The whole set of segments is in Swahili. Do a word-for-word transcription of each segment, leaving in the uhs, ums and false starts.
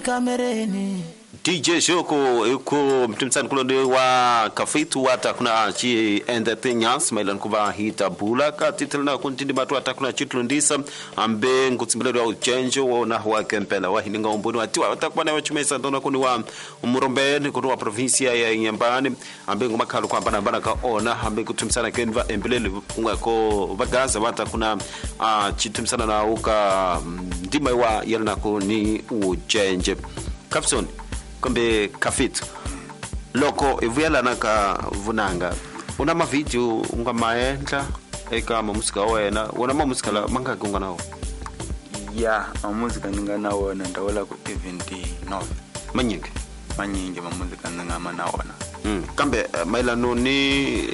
kamereni D J Shoko yuko mtumsani kulonde wa kafitu wata kuna chi ende tenyas mailan kuva hita bula katitilna kuntindi matu wata kuna chitlundisa ambe ngutsimbele wa uchenjo na wa kempela wa hininga umbuni wa tiwa wata kubana wa chumesa ndona kuni wa umurombeni kuni wa provinsia ya Nyambani ambe ngumakalu kwa mbana mbana ka ona ambe kutumsana kenva embelele ngako bagaza wata kuna uh, chitumsana na uka ndima wa yalna kuni uchenje Kapson kombe kafitu loko ivuyela naka vunanga una ma video unga maendla eka ma musika wena una ma musika la manga kunga nawo ya ma musika ninga nawo na ndawala ku event no manyingi manyingi ma musika ninga ma nawona mm kambe uh, mailano ni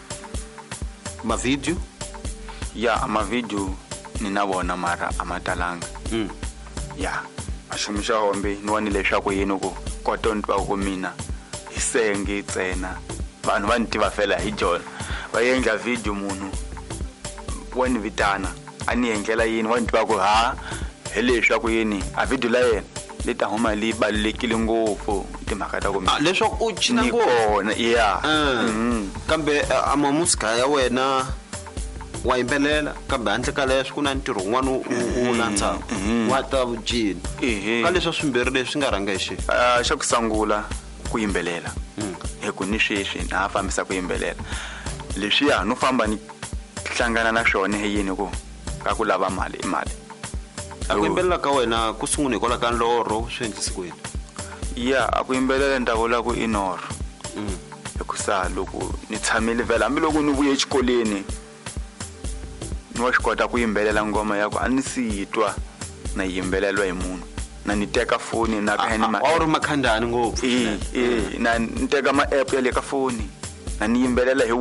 ma video ya ma video ninawona mara amatalanga mm ya ashumisha hombe niwani lesha ku yini ku kotonto ba ku mina isenge tsena vanhu vanti va fela hi jona va yenga video munhu wani vitana ani engela yini wanti ba ku ha helesha ku yini a video la yena leta homa li balekile ngopfu timhaka ta ku mina leswo u china ngo yeah mm kambe ama musika ya wena wa imbelela kambe handle ka leswi kuna ntirho un'wana u lantsaka wa ta vujini ka leswi swimbirhi leswi nga rhanga hi xi ah xa ku sangula ku yimbelela hi ku ni sweswi na fambisa ku yimbelela leswi ya no famba ni hlangana na swona he yini ku ka ku lava mali imali a ku yimbelela ka wena ku sungune hi kola ka nlorho swi endlisi ku yini ya a ku yimbelela ndavula ku inor hi ku sa loko ni tshamile vela hambi loko ni vuye exikoleni wa xikota ku yimbelela ngoma yako a ni sitwa na yimbelelwa hi munhu na ni teka foni na ka ni ma a ri makhandani ngopfu eh eh na ni teka ma app ya le ka foni na ni yimbelela hi